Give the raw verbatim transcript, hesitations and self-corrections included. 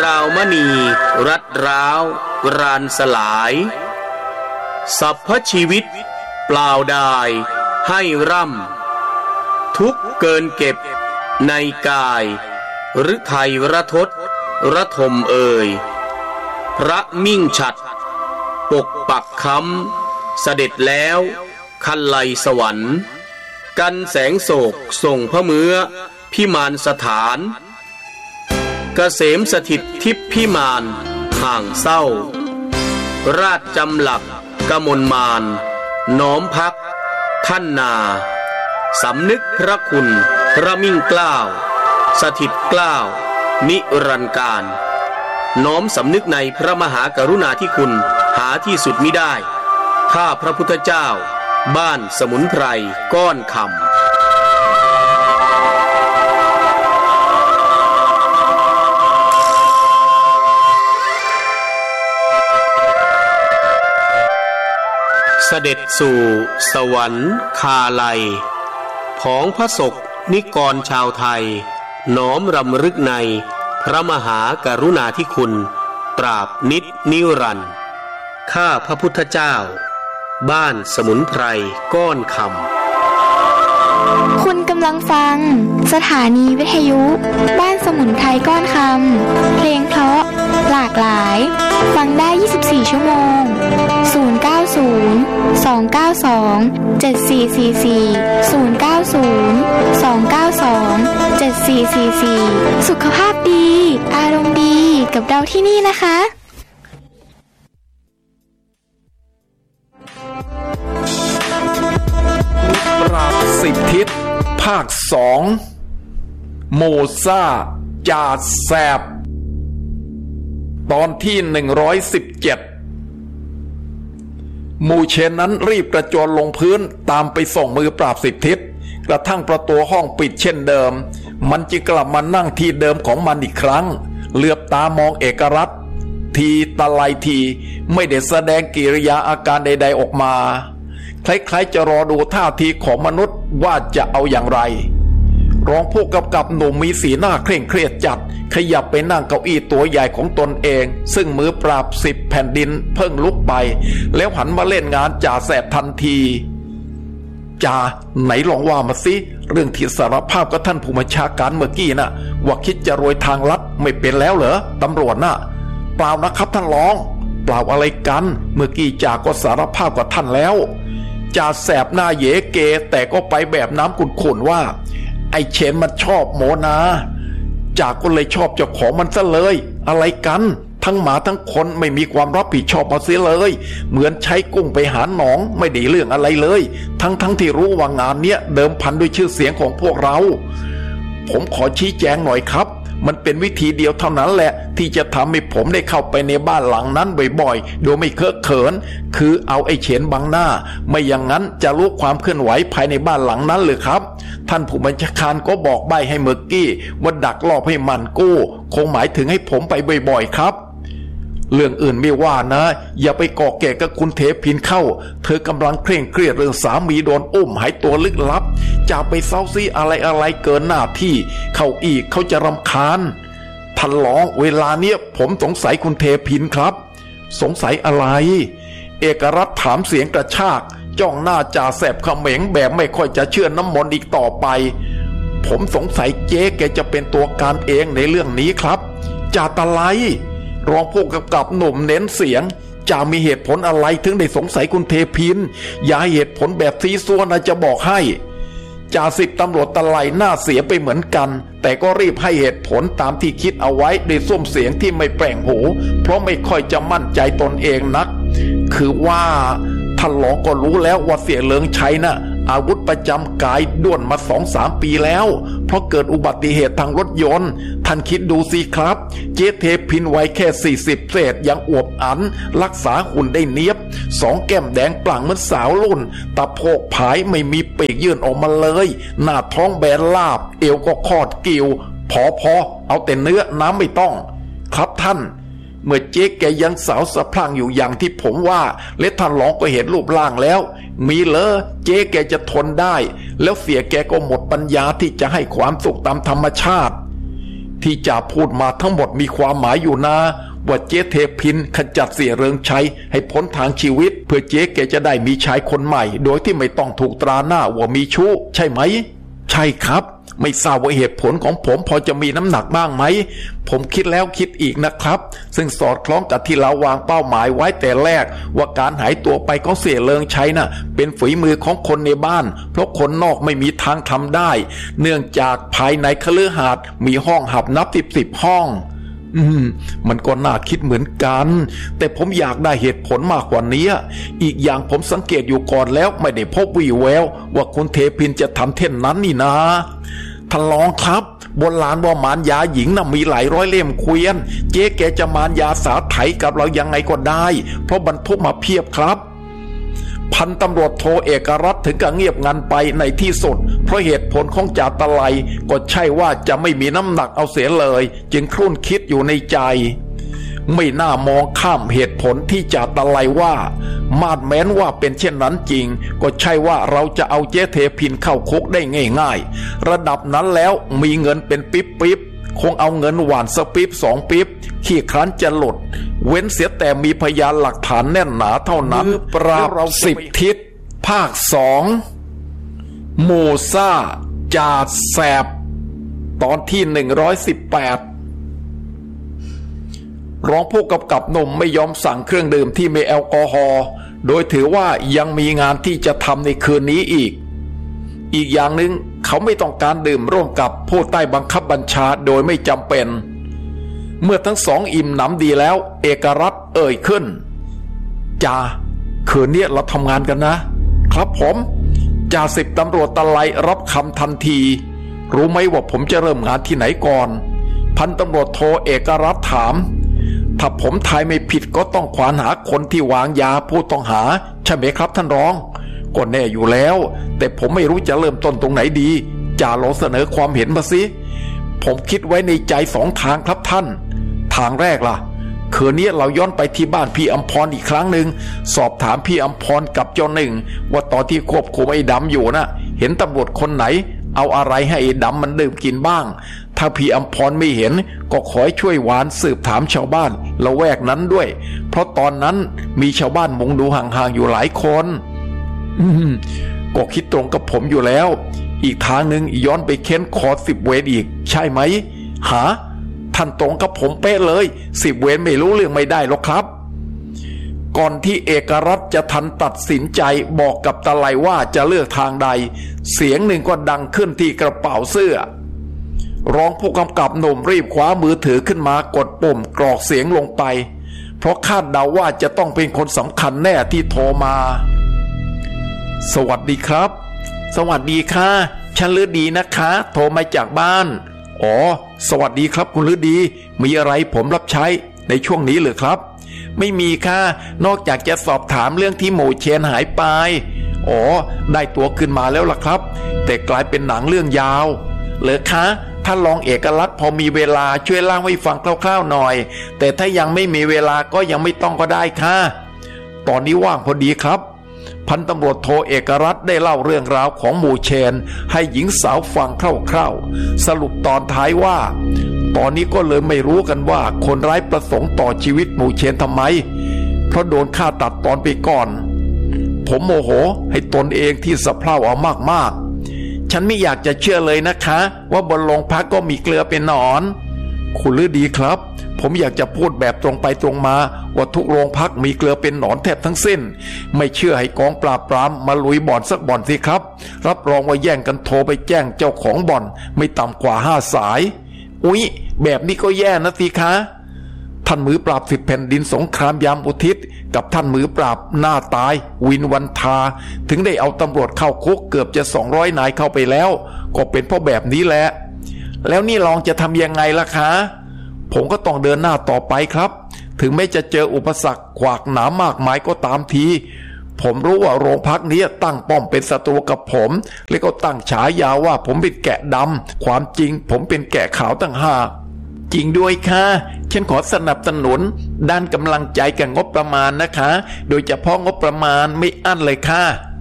ราวมณีรัดร้าวรานสลายสัพพชีวิตเปล่าดายให้ร่ำทุกเกินเก็บในกายฤทัยระทศระทมเอ่ยพระมิ่งฉัตรปกปักค้ำเสด็จแล้วคันไลสวรรค์กันแสงโศกส่งพระเมือพิมานสถานเกษมสถิตทิพพิมานห่างเศร้าราชจำหลักกมลมานน้อมพักท่านนาสำนึกพระคุณพระมิ่งเกล้าสถิตเกล้านิรันดร์การน้อมสำนึกในพระมหากรุณาธิคุณหาที่สุดมิได้ข้าพระพุทธเจ้าบ้านสมุนไพรก้อนคำเสด็จสู่สวรรค์คาลัยผองพระศกนิกรชาวไทยน้อมรำลึกในพระมหากรุณาธิคุณตราบนิจนิรันดร์ข้าพระพุทธเจ้าบ้านสมุนไพรก้อนคำคุณกำลังฟังสถานีวิทยุบ้านสมุนไพรก้อนคำเพลงเพราะหลากหลายฟังได้ยี่สิบสี่ชั่วโมงศูนย์ เก้า ศูนย์ สอง เก้า สอง เจ็ด สี่ สี่ สี่ ศูนย์ เก้า ศูนย์ สอง เก้า สอง เจ็ด สี่ สี่ สี่สุขภาพดีอารมณ์ดีกับเราที่นี่นะคะปราบสิบทิศภาคสองโมซ่าจ่าแสบตอนที่หนึ่งร้อยสิบเจ็ดมูเชนนั้นรีบกระโจนลงพื้นตามไปส่งมือปราบสิบทิศกระทั่งประตูห้องปิดเช่นเดิมมันจึงกลับมานั่งที่เดิมของมันอีกครั้งเหลือบตามองเอกรัตน์ทีตะไลทีไม่ได้แสดงกิริยาอาการใดๆออกมาคล้ายๆจะรอดูท่าทีของมนุษย์ว่าจะเอาอย่างไรรองผู้กำกับหนุ่มมีสีหน้าเคร่งเครียดจัดขยับไปนั่งเก้าอี้ตัวใหญ่ของตนเองซึ่งมือปราบสิบแผ่นดินเพิ่งลุกไปแล้วหันมาเล่นงานจ่าแสบทันทีจ่าไหนลองว่ามาสิเรื่องที่สารภาพกับท่านผู้บัญชาการเมื่อกี้น่ะว่าคิดจะรวยทางลัดไม่เป็นแล้วเหรอตำรวจน่ะเปล่านะครับท่านรองเปล่าอะไรกันเมื่อกี้จ่าก็สารภาพกับท่านแล้วจ่าแสบหน้าเยเกแต่ก็ไปแบบน้ำขุ่นๆว่าไอ้เชนมันชอบโมนาจ่าก็เลยชอบเจ้าของมันซะเลยอะไรกันทั้งหมาทั้งคนไม่มีความรับผิดชอบมาเสียเลยเหมือนใช้กุ้งไปหาหนองไม่ได้เรื่องอะไรเลยทั้งทั้งที่รู้ว่างานเนี้ยเดิมพันด้วยชื่อเสียงของพวกเราผมขอชี้แจงหน่อยครับมันเป็นวิธีเดียวเท่านั้นแหละที่จะทำให้ผมได้เข้าไปในบ้านหลังนั้นบ่อยๆโดยไม่เคอะเขินคือเอาไอ้เฉนบังหน้าไม่อย่างนั้นจะรู้ความเคลื่อนไหวภายในบ้านหลังนั้นเลยครับท่านผู้บัญชาการก็บอกใบ้ให้เมื่อกี้ว่าดักล่อให้มันกู้คงหมายถึงให้ผมไปบ่อยๆครับเรื่องอื่นไม่ว่านะอย่าไปก่อแก่กับคุณเทพินเข้าเธอกำลังเคร่งเครียดเรื่องสามีโดนอุ้มหายตัวลึกลับจะไปเซ้าซีอะไรอะไรเกินหน้าที่เขาอีกเขาจะรำคาญท่านรองเวลาเนี้ยผมสงสัยคุณเทพินครับสงสัยอะไรเอกรัตน์ถามเสียงกระชากจ้องหน้าจ่าแสบเขม็งแบบไม่ค่อยจะเชื่อน้ำมนต์อีกต่อไปผมสงสัยเจ๊แกจะเป็นตัวการเองในเรื่องนี้ครับจ่าตะไลรองผู้กำกับหนุ่มเน้นเสียงจะมีเหตุผลอะไรถึงได้สงสัยคุณเทพินอย่าเหตุผลแบบซีซัวนะจะบอกให้จ่าสิบตำรวจตะไลหน้าเสียไปเหมือนกันแต่ก็รีบให้เหตุผลตามที่คิดเอาไว้ด้วยส้มเสียงที่ไม่แปลงหูเพราะไม่ค่อยจะมั่นใจตนเองนักคือว่าท่านหลองก็รู้แล้วว่าเสี่ยเหลิงชัยน่ะอาวุธประจำกายด้วนมาสองสามปีแล้วเพราะเกิดอุบัติเหตุทางรถยนต์ท่านคิดดูสิครับเจเทพินไว้แค่สี่สิบเศษยังอวบอันรักษาหุ่นได้เนียบสองแก้มแดงปลั่งเหมือนสาวรุ่นตาโพกผายไม่มีปีกยื่นออกมาเลยหน้าท้องแบนลาบเอวก็คอดกิ่วพอพอเอาแต่เนื้อน้ำไม่ต้องครับท่านเมื่อเจ๊แกยังสาวสะพรั่งอยู่อย่างที่ผมว่าและท่านหลองก็เห็นรูปร่างแล้วมีเลอเจ๊แกจะทนได้แล้วเสียแกก็หมดปัญญาที่จะให้ความสุขตามธรรมชาติที่จ่าพูดมาทั้งหมดมีความหมายอยู่นะว่าเจ๊เทพินขจัดเสียเริงชัยให้พ้นทางชีวิตเพื่อเจ๊แกจะได้มีชายคนใหม่โดยที่ไม่ต้องถูกตราหน้าว่ามีชู้ใช่ไหมใช่ครับไม่ทราบว่าเหตุผลของผมพอจะมีน้ำหนักบ้างไหมผมคิดแล้วคิดอีกนะครับซึ่งสอดคล้องกับที่เราวางเป้าหมายไว้แต่แรกว่าการหายตัวไปของเสียเริงชัยน่ะเป็นฝีมือของคนในบ้านเพราะคนนอกไม่มีทางทำได้เนื่องจากภายในคฤหาสน์มีห้องหับนับสิบสิบห้องอืมมันก็น่าคิดเหมือนกันแต่ผมอยากได้เหตุผลมากกว่านี้อีกอย่างผมสังเกตอยู่ก่อนแล้วไม่ได้พบวี่แววว่าคุณเทพินจะทำเช่นนั้นนี่นะท่านรองครับโบราณว่ามารยาหญิงน่ะมีหลายร้อยเล่มเกวียนเจ๊แกจะมารยาสาไถกับเรายังไงก็ได้เพราะบรรทุกมาเพียบครับพันตำรวจโทเอกรัตน์ถึงกับเงียบงันไปในที่สุดเพราะเหตุผลของจ่าตะไลก็ใช่ว่าจะไม่มีน้ำหนักเอาเสียเลยจึงครุ่นคิดอยู่ในใจไม่น่ามองข้ามเหตุผลที่จ่าตะไลว่ามาดแม้นว่าเป็นเช่นนั้นจริงก็ใช่ว่าเราจะเอาเจ๊เทพินเข้าคุกได้ง่ายๆระดับนั้นแล้วมีเงินเป็นปิ๊บปิ๊บคงเอาเงินหวานสักปิ๊บสองปิ๊บขี้ครั้นจะหลุดเว้นเสียแต่มีพยานหลักฐานแน่นหนาเท่านั้นปราบสิบทิศภาคสองโมซ่าจ่าแสบตอนที่หนึ่งร้อยสิบแปดรองผู้กำกับหนุ่มไม่ยอมสั่งเครื่องดื่มที่มีแอลกอฮอล์โดยถือว่ายังมีงานที่จะทำในคืนนี้อีกอีกอย่างหนึ่งเขาไม่ต้องการดื่มร่วมกับผู้ใต้บังคับบัญชาโดยไม่จำเป็นเมื่อทั้งสองอิ่มหนำดีแล้วเอกรัตน์เอ่ยขึ้นจ่าคืนนี้เราทำงานกันนะครับผมจ่าสิบตำรวจตะไลรับคำทันทีรู้ไหมว่าผมจะเริ่มงานที่ไหนก่อนพันตำรวจโทเอกรัตน์ถามถ้าผมทายไม่ผิดก็ต้องควานหาคนที่วางยาผู้ต้องหาใช่ไหมครับท่านรองก็แน่อยู่แล้วแต่ผมไม่รู้จะเริ่มต้นตรงไหนดีจ่าลองเสนอความเห็นมาสิผมคิดไว้ในใจสองทางครับท่านทางแรกล่ะคืนนี้เราย้อนไปที่บ้านพี่อำพรอีกครั้งหนึ่งสอบถามพี่อำพรกับเจ้าหนึ่งว่าตอนที่ควบคุมไอ้ดำอยู่นะเห็นตำรวจคนไหนเอาอะไรให้ไอ้ดำมันดื่มกินบ้างถ้าพี่อำพรไม่เห็นก็ขอให้ช่วยวานสืบถามชาวบ้านละแวกนั้นด้วยเพราะตอนนั้นมีชาวบ้านมุงดูห่างๆอยู่หลายคนอืมก็คิดตรงกับผมอยู่แล้วอีกทางหนึ่งย้อนไปเค้นคอสิบเวรอีกใช่ไหมหาท่านตรงกับผมเป๊ะเลยสิบเวรไม่รู้เรื่องไม่ได้หรอกครับก่อนที่เอกรัตน์จะทันตัดสินใจบอกกับตะไลว่าจะเลือกทางใดเสียงหนึ่งก็ดังขึ้นที่กระเป๋าเสื้อรองผู้กำกับหนุ่มรีบคว้ามือถือขึ้นมากดปุ่มกรอกเสียงลงไปเพราะคาดเดาว่าจะต้องเป็นคนสำคัญแน่ที่โทรมาสวัสดีครับสวัสดีค่ะฉันฤดีนะคะโทรมาจากบ้านอ๋อสวัสดีครับคุณฤดีมีอะไรผมรับใช้ในช่วงนี้หรือครับไม่มีค่ะนอกจากจะสอบถามเรื่องที่หมู่เชนหายไปอ๋อได้ตัวขึ้นมาแล้วล่ะครับแต่กลายเป็นหนังเรื่องยาวเหรอคะท่านรองเอกลักษณ์พอมีเวลาช่วยเล่าให้ฟังคร่าวๆหน่อยแต่ถ้ายังไม่มีเวลาก็ยังไม่ต้องก็ได้ค่ะตอนนี้ว่างพอดีครับพันตำรวจโทเอกรัตน์ได้เล่าเรื่องราวของหมู่เชนให้หญิงสาวฟังคร่าวๆสรุปตอนท้ายว่าตอนนี้ก็เลยไม่รู้กันว่าคนร้ายประสงค์ต่อชีวิตหมู่เชนทำไมเพราะโดนฆ่าตัดตอนไปก่อนผมโมโหให้ตนเองที่สะเพร่าเอามากๆฉันไม่อยากจะเชื่อเลยนะคะว่าบนโรงพักก็มีเกลือเป็นหนอนคุณฤดีครับผมอยากจะพูดแบบตรงไปตรงมาว่าทุกโรงพักมีเกลือเป็นหนอนแทบทั้งสิ้นไม่เชื่อให้กองปราบปรามมาลุยบ่อนสักบ่อนสิครับรับรองว่าแย่งกันโทรไปแจ้งเจ้าของบ่อนไม่ต่ำกว่าห้าสายอุ๊ยแบบนี้ก็แย่นะสิคะท่านมือปราบสิบแผ่นดินสงครามยามอุทิศกับท่านมือปราบหน้าตายวินวันทาถึงได้เอาตำรวจเข้าคุกเกือบจะสองร้อยนายเข้าไปแล้วก็เป็นเพราะแบบนี้แหละแล้วนี่ลองจะทำยังไงล่ะคะผมก็ต้องเดินหน้าต่อไปครับถึงแม้จะเจออุปสรรคขวากหนามมากมายก็ตามทีผมรู้ว่าโรงพักนี้ตั้งป้อมเป็นศัตรูกับผมและก็ตั้งฉายาว่าผมเป็นแกะดำความจริงผมเป็นแกะขาวต่างหากจริงด้วยค่ะฉันขอสนับสนุนด้านกำลังใจกับงบประมาณนะคะโดยเฉพาะงบประมาณไม่อั้นเลยค่ะ